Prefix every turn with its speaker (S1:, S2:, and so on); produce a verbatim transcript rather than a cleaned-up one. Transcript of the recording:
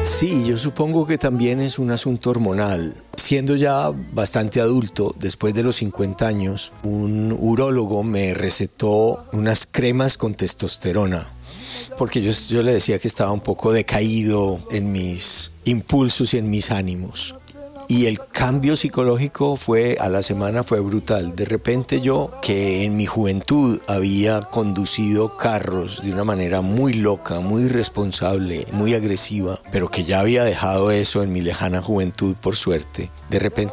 S1: Sí, yo supongo que también es un asunto hormonal. Siendo ya bastante adulto, después de los cincuenta años, un urólogo me recetó unas cremas con testosterona, porque yo, yo le decía que estaba un poco decaído en mis impulsos y en mis ánimos. Y el cambio psicológico fue, a la semana fue brutal. De repente yo, que en mi juventud había conducido carros de una manera muy loca, muy irresponsable, muy agresiva, pero que ya había dejado eso en mi lejana juventud por suerte, de repente